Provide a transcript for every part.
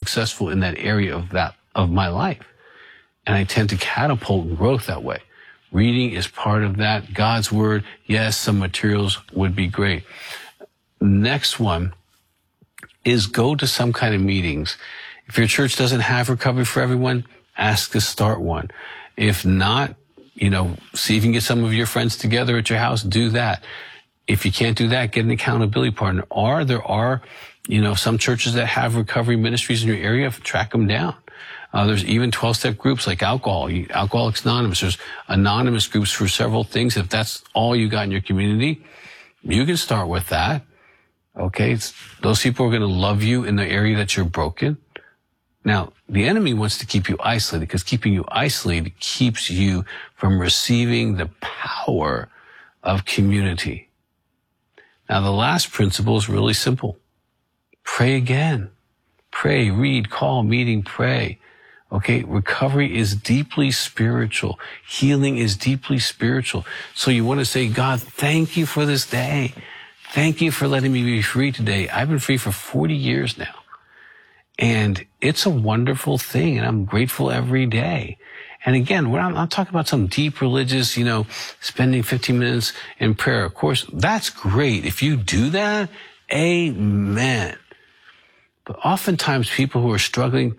successful in that area of my life. And I tend to catapult growth that way. Reading is part of that. God's word, yes, some materials would be great. Next one is go to some kind of meetings. If your church doesn't have Recovery for Everyone, ask to start one. If not, see if you can get some of your friends together at your house, do that. If you can't do that, get an accountability partner. Or there are, some churches that have recovery ministries in your area, track them down. There's even 12-step groups like Alcoholics Anonymous. There's anonymous groups for several things. If that's all you got in your community, you can start with that. Okay. Those people are going to love you in the area that you're broken. Now, the enemy wants to keep you isolated because keeping you isolated keeps you from receiving the power of community. Now, the last principle is really simple. Pray again. Pray, read, call, meeting, pray. Okay, recovery is deeply spiritual. Healing is deeply spiritual. So you want to say, God, thank you for this day. Thank you for letting me be free today. I've been free for 40 years now. And it's a wonderful thing, and I'm grateful every day. And again, I'm not talking about some deep religious, spending 15 minutes in prayer. Of course, that's great. If you do that, amen. But oftentimes people who are struggling,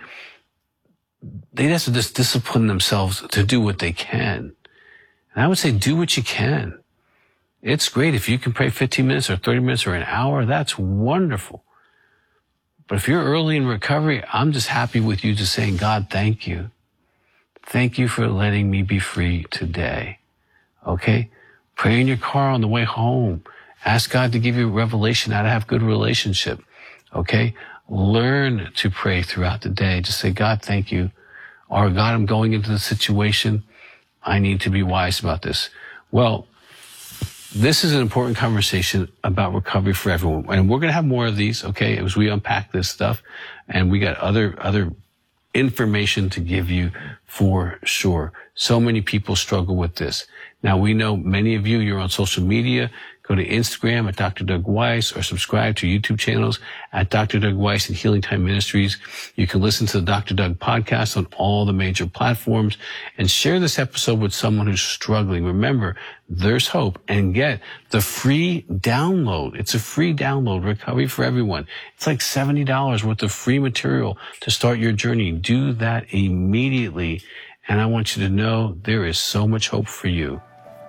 they have to just discipline themselves to do what they can. And I would say do what you can. It's great if you can pray 15 minutes or 30 minutes or an hour. That's wonderful. But if you're early in recovery, I'm just happy with you just saying, God, thank you. Thank you for letting me be free today. Okay? Pray in your car on the way home. Ask God to give you a revelation how to have good relationship. Okay? Learn to pray throughout the day. Just say, God, thank you. Or God, I'm going into the situation. I need to be wise about this. Well, this is an important conversation about recovery for everyone. And we're going to have more of these, okay, as we unpack this stuff. And we got other information to give you for sure. So many people struggle with this. Now, we know many of you're on social media. Go to Instagram at Dr. Doug Weiss or subscribe to YouTube channels at Dr. Doug Weiss and Healing Time Ministries. You can listen to the Dr. Doug podcast on all the major platforms and share this episode with someone who's struggling. Remember, there's hope, and get the free download. It's a free download, Recovery for Everyone. It's like $70 worth of free material to start your journey. Do that immediately. And I want you to know there is so much hope for you.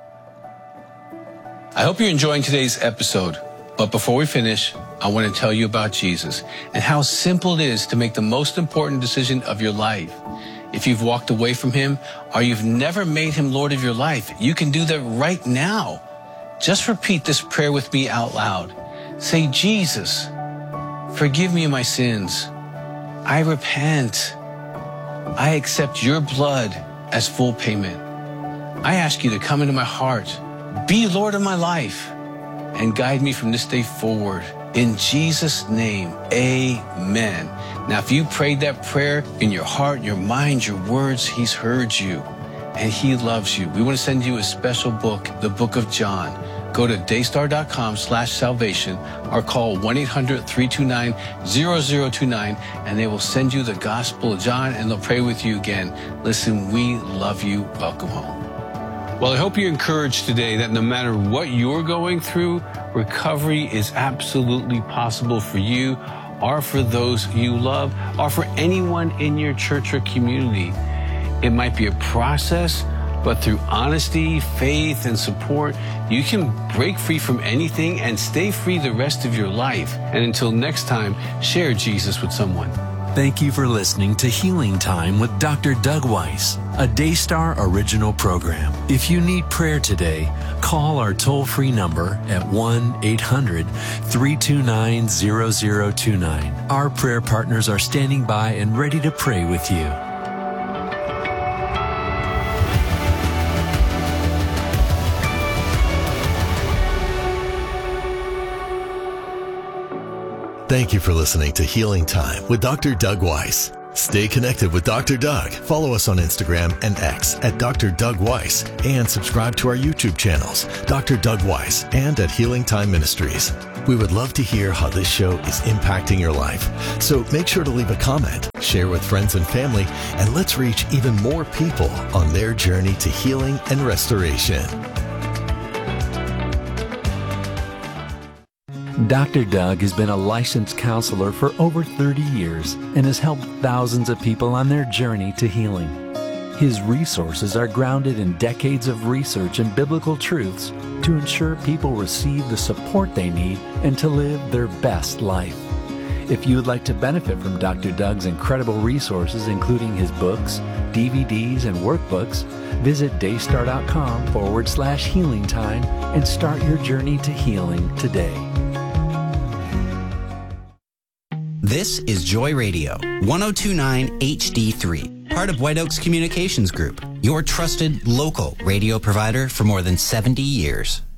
I hope you're enjoying today's episode. But before we finish, I want to tell you about Jesus and how simple it is to make the most important decision of your life. If you've walked away from him or you've never made him Lord of your life, you can do that right now. Just repeat this prayer with me out loud. Say, Jesus, forgive me my sins. I repent. I accept your blood as full payment. I ask you to come into my heart, be Lord of my life, and guide me from this day forward. In Jesus' name, amen. Now, if you prayed that prayer in your heart, your mind, your words, he's heard you and he loves you. We want to send you a special book, the Book of John. Go to daystar.com/salvation or call 1-800-329-0029 and they will send you the Gospel of John and they'll pray with you again. Listen, we love you. Welcome home. Well, I hope you're encouraged today that no matter what you're going through, recovery is absolutely possible for you or for those you love or for anyone in your church or community. It might be a process, but through honesty, faith, and support, you can break free from anything and stay free the rest of your life. And until next time, share Jesus with someone. Thank you for listening to Healing Time with Dr. Doug Weiss, a Daystar original program. If you need prayer today, call our toll-free number at 1-800-329-0029. Our prayer partners are standing by and ready to pray with you. Thank you for listening to Healing Time with Dr. Doug Weiss. Stay connected with Dr. Doug. Follow us on Instagram and X at Dr. Doug Weiss and subscribe to our YouTube channels, Dr. Doug Weiss and at Healing Time Ministries. We would love to hear how this show is impacting your life. So make sure to leave a comment, share with friends and family, and let's reach even more people on their journey to healing and restoration. Dr. Doug has been a licensed counselor for over 30 years and has helped thousands of people on their journey to healing. His resources are grounded in decades of research and biblical truths to ensure people receive the support they need and to live their best life. If you would like to benefit from Dr. Doug's incredible resources, including his books, DVDs, and workbooks, visit daystar.com/healing time and start your journey to healing today. This is Joy Radio, 1029 HD3, part of White Oaks Communications Group, your trusted local radio provider for more than 70 years.